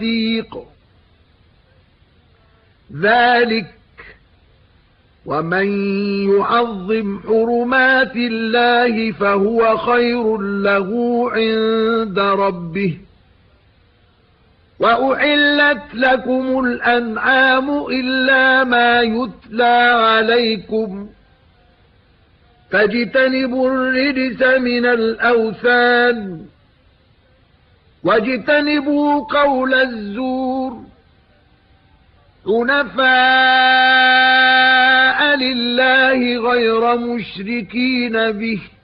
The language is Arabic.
الصديق. ذلك ومن يعظم حرمات الله فهو خير له عند ربه. وأحلت لكم الأنعام إلا ما يتلى عليكم فاجتنبوا الرجس من الأوثان واجتنبوا قول الزور. حنفاء لله غير مشركين به